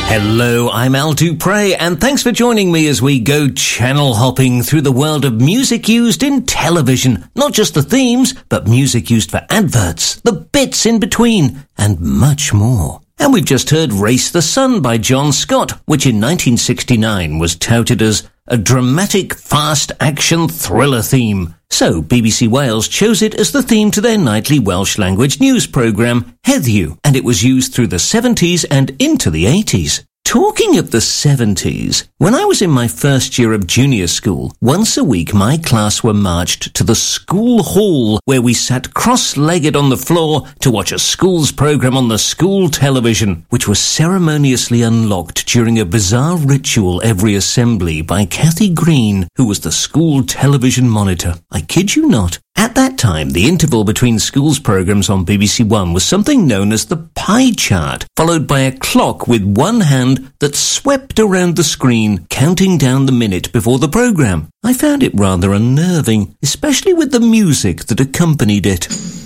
Hello, I'm Al Dupre, and thanks for joining me as we go channel hopping through the world of music used in television. Not just the themes, but music used for adverts, the bits in between, and much more. And we've just heard Race the Sun by John Scott, which in 1969 was touted as a dramatic, fast action thriller theme. So BBC Wales chose it as the theme to their nightly Welsh language news programme, Heddiw, and it was used through the 70s and into the 80s. Talking of the 70s, when I was in my first year of junior school, once a week my class were marched to the school hall where we sat cross-legged on the floor to watch a school's programme on the school television, which was ceremoniously unlocked during a bizarre ritual every assembly by Kathy Green, who was the school television monitor. I kid you not. At that time, the interval between schools' programmes on BBC One was something known as the pie chart, followed by a clock with one hand that swept around the screen, counting down the minute before the programme. I found it rather unnerving, especially with the music that accompanied it.